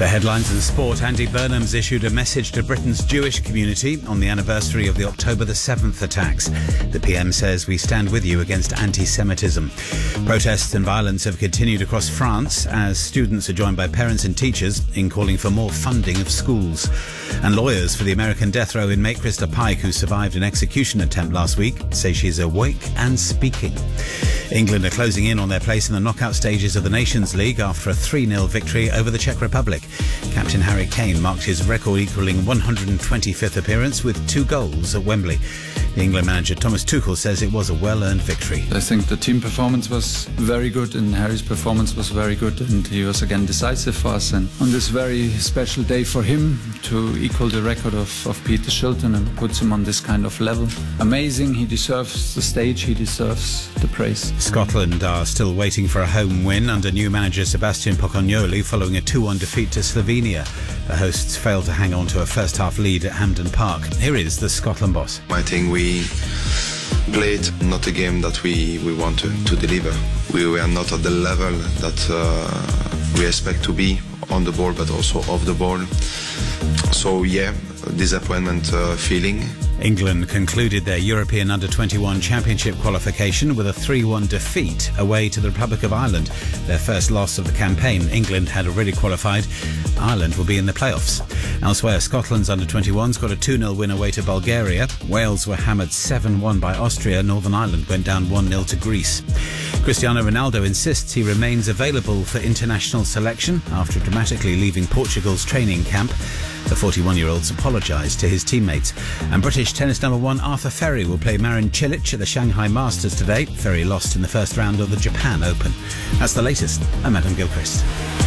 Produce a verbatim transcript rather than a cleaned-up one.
The headlines in sport. Andy Burnham's issued a message to Britain's Jewish community on the anniversary of the October the seventh attacks. The P M says, "We stand with you against anti-Semitism." Protests and violence have continued across France as students are joined by parents and teachers in calling for more funding of schools. And lawyers for the American death row inmate Krista Pike, who survived an execution attempt last week, say she's awake and speaking. England are closing in on their place in the knockout stages of the Nations League after a three nil victory over the Czech Republic. Captain Harry Kane marked his record-equalling one hundred twenty-fifth appearance with two goals at Wembley. The England manager Thomas Tuchel says it was a well-earned victory. I think the team performance was very good and Harry's performance was very good, and he was again decisive for us. And on this very special day for him to equal the record of, of Peter Shilton and puts him on this kind of level. Amazing. He deserves the stage. He deserves the praise. Scotland are still waiting for a home win under new manager Sebastian Pocognoli following a two one defeat to Slovenia. The hosts failed to hang on to a first-half lead at Hampden Park. Here is the Scotland boss. I think we played not a game that we, we want to, to deliver. We were not at the level that uh, we expect to be on the ball, but also off the ball. So, yeah, disappointment uh, feeling. England concluded their European under twenty-one Championship qualification with a three one defeat away to the Republic of Ireland. Their first loss of the campaign. England had already qualified. Ireland will be in the playoffs. Elsewhere, Scotland's under twenty-ones got a two nil win away to Bulgaria. Wales were hammered seven one by Austria. Northern Ireland went down one nil to Greece. Cristiano Ronaldo insists he remains available for international selection after dramatically leaving Portugal's training camp. The forty-one-year-old's apologised to his teammates. And British tennis number one Arthur Ferry will play Marin Cilic at the Shanghai Masters today. Ferry lost in the first round of the Japan Open. That's the latest. I'm Adam Gilchrist.